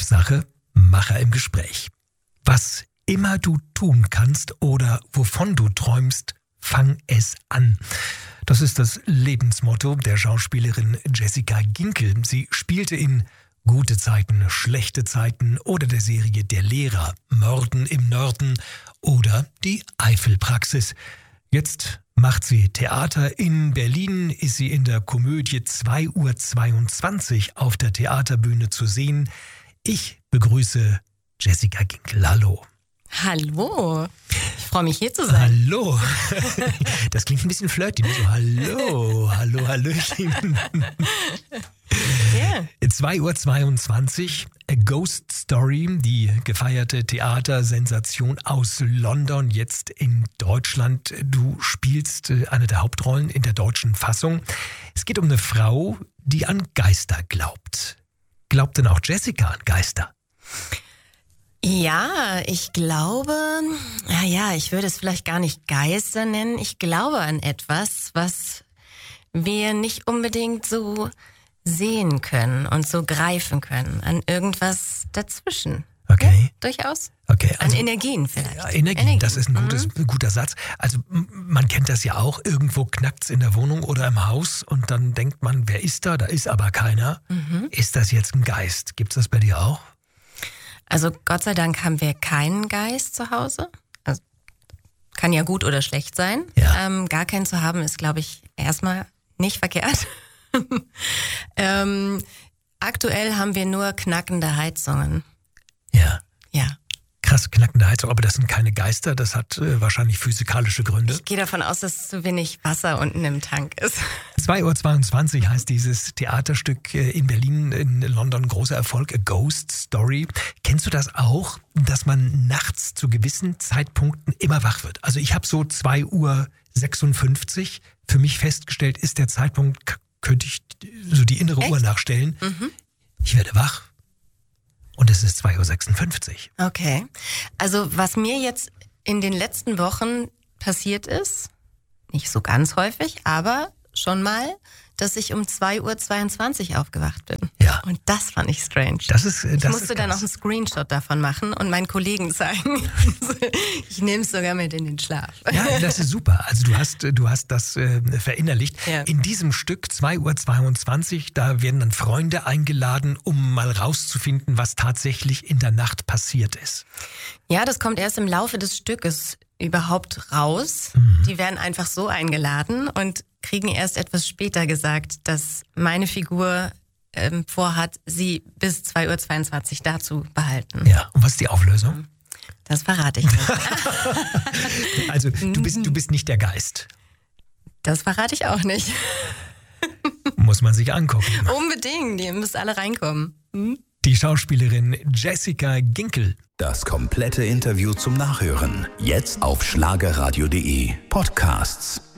Kopfsache, Macher im Gespräch. Was immer du tun kannst oder wovon du träumst, fang es an. Das ist das Lebensmotto der Schauspielerin Jessica Ginkel. Sie spielte in Gute Zeiten, schlechte Zeiten oder der Serie Der Lehrer, Morden im Norden oder die Eifelpraxis. Jetzt macht sie Theater. In Berlin ist sie in der Komödie 2:22 Uhr auf der Theaterbühne zu sehen. Ich begrüße Jessica Ginkel. Hallo. Hallo, ich freue mich hier zu sein. Hallo. Das klingt ein bisschen flirty. So, hallo, hallöchen. Yeah. 2:22 Uhr, A Ghost Story, die gefeierte Theatersensation aus London, jetzt in Deutschland. Du spielst eine der Hauptrollen in der deutschen Fassung. Es geht um eine Frau, die an Geister glaubt. Glaubt denn auch Jessica an Geister? Ja, ich glaube, ich würde es vielleicht gar nicht Geister nennen. Ich glaube an etwas, was wir nicht unbedingt so sehen können und so greifen können. An irgendwas dazwischen. Okay. Ja, durchaus. Okay, also, an Energien vielleicht. Ja, Energien, das ist ein guter Satz. Also man kennt das ja auch. Irgendwo knackt's in der Wohnung oder im Haus und dann denkt man, wer ist da? Da ist aber keiner. Ist das jetzt ein Geist? Gibt's das bei dir auch? Also Gott sei Dank haben wir keinen Geist zu Hause. Also, kann ja gut oder schlecht sein. Ja. Gar keinen zu haben ist, glaube ich, erstmal nicht verkehrt. Aktuell haben wir nur knackende Heizungen. Ja. Ja. Krass, knackende Heizung, aber das sind keine Geister, das hat wahrscheinlich physikalische Gründe. Ich gehe davon aus, dass zu wenig Wasser unten im Tank ist. 2:22 Uhr heißt dieses Theaterstück in Berlin, in London, großer Erfolg, A Ghost Story. Kennst du das auch, dass man nachts zu gewissen Zeitpunkten immer wach wird? Also ich habe so 2:56 Uhr für mich festgestellt, ist der Zeitpunkt, könnte ich so die innere Uhr nachstellen. Ich werde wach. Und es ist 2:56 Uhr. Okay. Also was mir jetzt in den letzten Wochen passiert ist, nicht so ganz häufig, aber schon mal, dass ich um 2:22 Uhr aufgewacht bin. Ja. Und das fand ich strange. Ich musste dann auch einen Screenshot davon machen und meinen Kollegen zeigen. Ich nehme es sogar mit in den Schlaf. Ja, das ist super. Also du hast das verinnerlicht. Ja. In diesem Stück 2:22 Uhr, da werden dann Freunde eingeladen, um mal rauszufinden, was tatsächlich in der Nacht passiert ist. Ja, das kommt erst im Laufe des Stückes überhaupt raus. Die werden einfach so eingeladen und kriegen erst etwas später gesagt, dass meine Figur vorhat, sie bis 2:22 Uhr da zu behalten. Ja, und was ist die Auflösung? Das verrate ich nicht. Also du bist nicht der Geist. Das verrate ich auch nicht. Muss man sich angucken. Unbedingt, ihr müsst alle reinkommen. Die Schauspielerin Jessica Ginkel. Das komplette Interview zum Nachhören. Jetzt auf schlagerradio.de Podcasts.